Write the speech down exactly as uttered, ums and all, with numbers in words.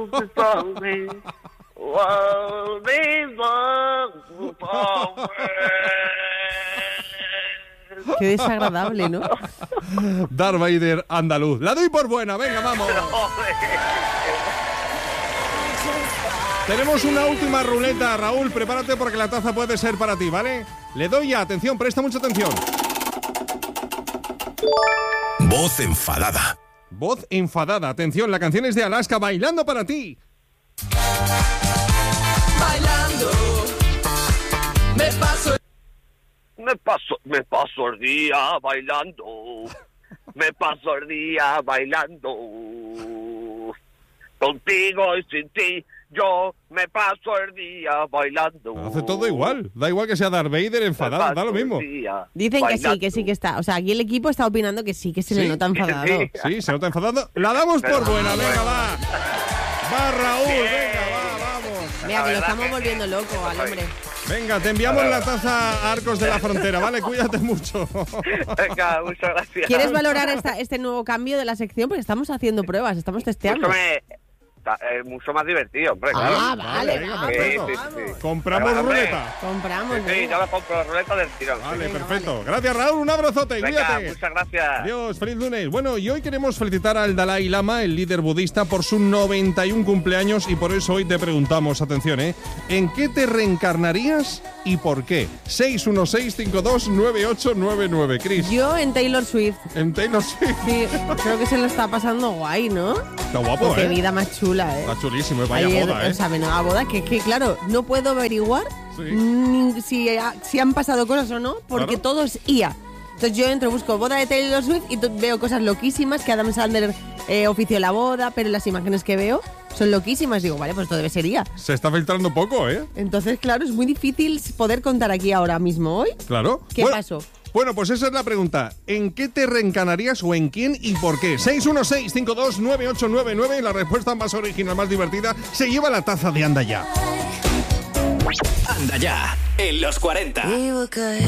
to tell me what these songs for me. Qué desagradable, ¿no? Darth Vader andaluz. La doy por buena, venga, vamos. Tenemos una última ruleta, Raúl, prepárate porque la taza puede ser para ti, ¿vale? Le doy ya, atención, presta mucha atención. Voz enfadada. Voz enfadada, atención, la canción es de Alaska, Bailando para ti. Bailando, me paso. Me paso, me paso el día bailando, me paso el día bailando, contigo y sin ti, yo me paso el día bailando. Hace todo igual, da igual que sea Darth Vader enfadado, da lo mismo. Dicen que sí, que sí que está, o sea, aquí el equipo está opinando que sí, que se ¿Sí? le nota enfadado. Sí. Sí, se nota enfadado. La damos por buena, venga, va. Va, Raúl, venga, va, vamos. Mira, que lo estamos volviendo loco al hombre. Venga, te enviamos la taza a Arcos de la Frontera, ¿vale? Cuídate mucho. Venga, muchas gracias. ¿Quieres valorar esta, este nuevo cambio de la sección? Porque estamos haciendo pruebas, estamos testeando. Mucho, me, eh, mucho más divertido, hombre, claro. Ah, vale, venga, vale. perfecto. Sí, sí, sí. Compramos Venga, hombre. ruleta. Compramos. Sí, venga. yo la compro la ruleta del tirón. Vale, Venga, perfecto. Gracias, Raúl, un abrazote, Venga, cuídate. muchas gracias. Adiós, feliz lunes. Bueno, y hoy queremos felicitar al Dalai Lama, el líder budista, por su noventa y uno cumpleaños y por eso hoy te preguntamos, atención, ¿eh? ¿En qué te reencarnarías y por qué? seis uno seis, cinco dos, nueve ocho nueve nueve, Chris. Yo en Taylor Swift. En Taylor Swift. Sí, creo que se lo está pasando guay, ¿no? Está guapo, Qué ¿eh? vida más chula, ¿eh? Está chulísimo, vaya Ayer, boda, ¿eh? O sea, menuda boda, que, que claro, no puedo averiguar Sí. ni si, ha- si han pasado cosas o no, porque Claro. todo es I A. Entonces yo entro, busco boda de Taylor Swift y to- veo cosas loquísimas, que Adam Sandler eh, ofició la boda, pero las imágenes que veo son loquísimas. Digo, vale, pues esto debe ser I A. Se está filtrando poco, ¿eh? Entonces, claro, es muy difícil poder contar aquí ahora mismo hoy. Claro. ¿Qué Bueno, pasó? Bueno, pues esa es la pregunta. ¿En qué te reencarnarías o en quién y por qué? seis uno seis, cinco dos, nueve ocho nueve nueve. La respuesta más original, más divertida, se lleva la taza de Anda Ya. Anda ya, en los cuarenta. We were good.